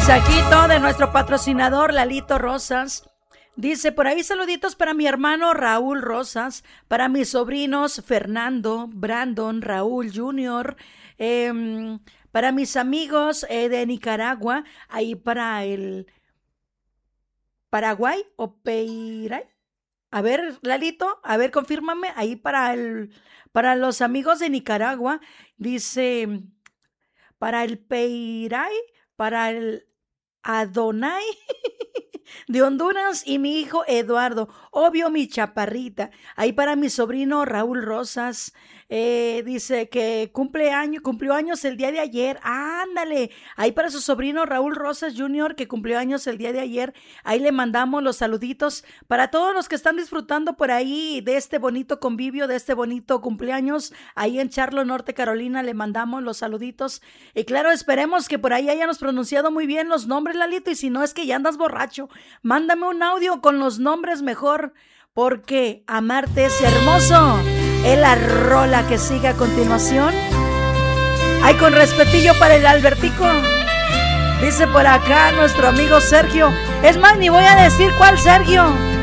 mensajito de nuestro patrocinador Lalito Rosas. Dice por ahí saluditos para mi hermano Raúl Rosas, para mis sobrinos Fernando, Brandon, Raúl Jr., para mis amigos de Nicaragua, ahí para el Paraguay o Peiray. A ver, Lalito, a ver, confírmame, ahí para los amigos de Nicaragua, dice, para el Peiray, para el Adonai de Honduras y mi hijo Eduardo, obvio mi chaparrita, ahí para mi sobrino Raúl Rosas, dice que cumplió años el día de ayer, ándale, ahí para su sobrino Raúl Rosas Jr. que cumplió años el día de ayer, ahí le mandamos los saluditos para todos los que están disfrutando por ahí de este bonito convivio, de este bonito cumpleaños, ahí en Charlotte, Norte Carolina, le mandamos los saluditos, y claro, esperemos que por ahí hayamos pronunciado muy bien los nombres, Lalito, y si no es que ya andas borracho, mándame un audio con los nombres mejor, porque amarte es hermoso. Es la rola que sigue a continuación. Ay, con respetillo para el Albertico. Dice por acá nuestro amigo Sergio. Es más, ni voy a decir cuál Sergio.